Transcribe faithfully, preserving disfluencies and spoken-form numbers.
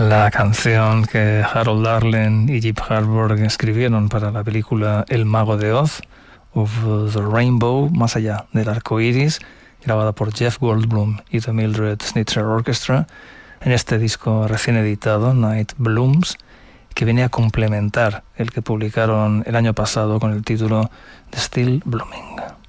La canción que Harold Arlen y Jeff Harburg escribieron para la película El Mago de Oz, Of the Rainbow, Más allá del arco iris, grabada por Jeff Goldblum y The Mildred Schnitzer Orchestra, en este disco recién editado, Night Blooms, que viene a complementar el que publicaron el año pasado con el título The Still Blooming.